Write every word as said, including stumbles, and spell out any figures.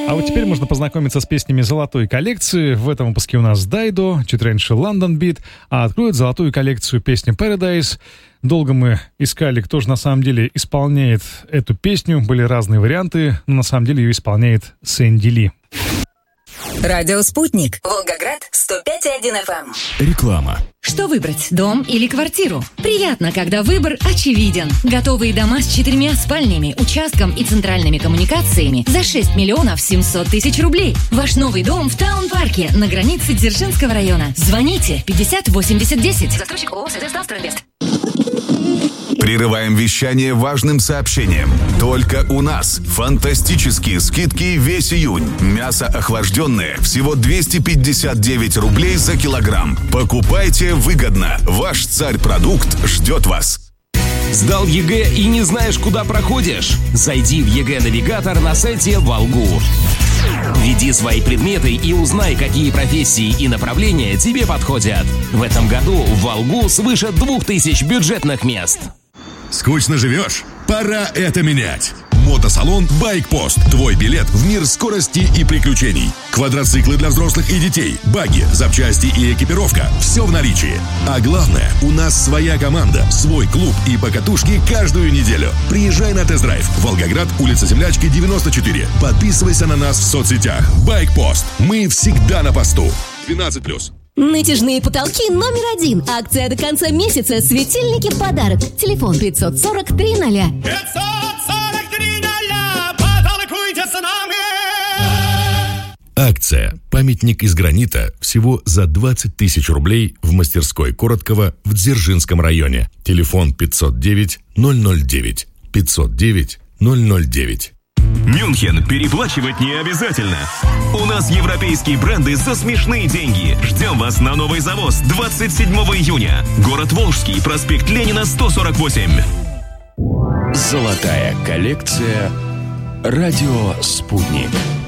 А вот теперь можно познакомиться с песнями золотой коллекции. В этом выпуске у нас Дайдо, чуть раньше London Beat, а откроет золотую коллекцию песни Paradise. Долго мы искали, кто же на самом деле исполняет эту песню. Были разные варианты, но на самом деле ее исполняет Сэнди Ли. Радио «Спутник». Волгоград, сто пять и один эф эм. Реклама. Что выбрать, дом или квартиру? Приятно, когда выбор очевиден. Готовые дома с четырьмя спальнями, участком и центральными коммуникациями за шесть миллионов семьсот тысяч рублей. Ваш новый дом в Таун-парке на границе Дзержинского района. Звоните пятьдесят восемьдесят десять. Застройщик ООО «Стройинвест». Прерываем вещание важным сообщением. Только у нас фантастические скидки весь июнь. Мясо охлажденное всего двести пятьдесят девять рублей за килограмм. Покупайте выгодно. Ваш царь-продукт ждет вас. Сдал ЕГЭ и не знаешь, куда проходишь? Зайди в ЕГЭ-навигатор на сайте Волгу. Введи свои предметы и узнай, какие профессии и направления тебе подходят. В этом году в Волгу свыше двух тысяч бюджетных мест. Скучно живешь? Пора это менять. Мотосалон «Байкпост». Твой билет в мир скорости и приключений. Квадроциклы для взрослых и детей, баги, запчасти и экипировка. Все в наличии. А главное, у нас своя команда, свой клуб и покатушки каждую неделю. Приезжай на тест-драйв. Волгоград, улица Землячки, девяносто четыре. Подписывайся на нас в соцсетях. «Байкпост». Мы всегда на посту. двенадцать плюс. Натяжные потолки номер один. Акция до конца месяца. Светильники в подарок. Телефон пятьсот сорок три ноля. пятьсот сорок три ноля. Потолкуйте с нами. Акция «Памятник из гранита» всего за двадцать тысяч рублей в мастерской Короткова в Дзержинском районе. Телефон пятьсот девять ноль ноль девять. пятьсот девять ноль ноль девять. Мюнхен переплачивать не обязательно. У нас европейские бренды за смешные деньги. Ждем вас на новый завоз двадцать седьмого июня. Город Волжский, проспект Ленина, сто сорок восемь. Золотая коллекция. Радио «Спутник».